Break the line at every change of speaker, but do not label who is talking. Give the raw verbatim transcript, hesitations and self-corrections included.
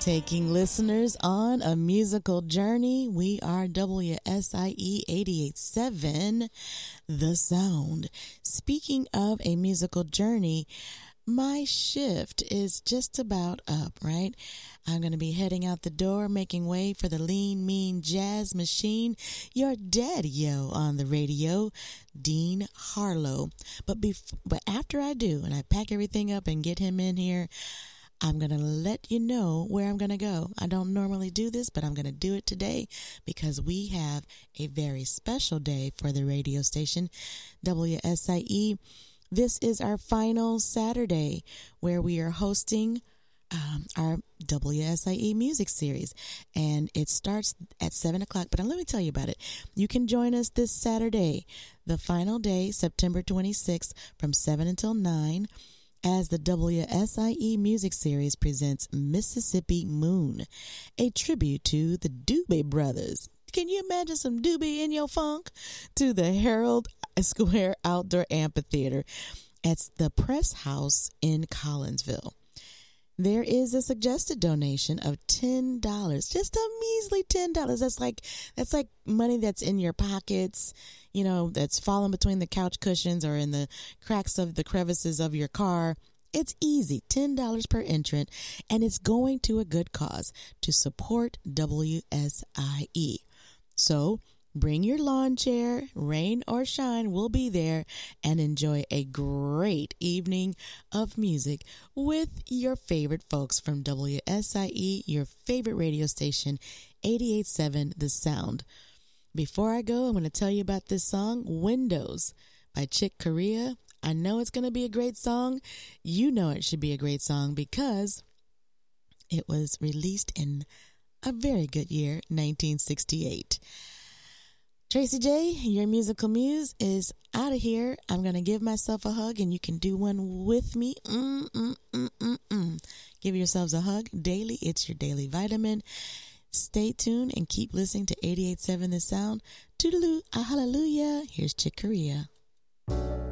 Taking listeners on a musical journey. We are W S I E eighty-eight point seven, The Sound. Speaking of a musical journey, my shift is just about up, right? I'm going to be heading out the door, making way for the lean, mean jazz machine, your daddy-o on the radio, Dean Harlow. But, bef- but after I do, and I pack everything up and get him in here, I'm going to let you know where I'm going to go. I don't normally do this, but I'm going to do it today because we have a very special day for the radio station, W S I E. This is our final Saturday where we are hosting um, our W S I E music series, and it starts at seven o'clock. But let me tell you about it. You can join us this Saturday, the final day, September twenty-sixth, from seven until nine. As the W S I E Music Series presents Mississippi Moon, a tribute to the Doobie Brothers. Can you imagine some Doobie in your funk? To the Herald Square Outdoor Amphitheater at the Press House in Collinsville. There is a suggested donation of ten dollars, just a measly ten dollars. That's like that's like money that's in your pockets, you know, that's fallen between the couch cushions or in the cracks of the crevices of your car. It's easy, ten dollars per entrant, and it's going to a good cause to support W S I E. So bring your lawn chair, rain or shine, we'll be there, and enjoy a great evening of music with your favorite folks from W S I E, your favorite radio station, eighty-eight point seven The Sound. Before I go, I'm going to tell you about this song, Windows by Chick Corea. I know it's going to be a great song. You know it should be a great song because it was released in a very good year, nineteen sixty-eight. Tracy J, your musical muse, is out of here. I'm going to give myself a hug, and you can do one with me. Mm, mm, mm, mm, mm. Give yourselves a hug daily. It's your daily vitamin. Stay tuned and keep listening to eighty-eight point seven The Sound. Toodaloo, a hallelujah. Here's Chick Corea.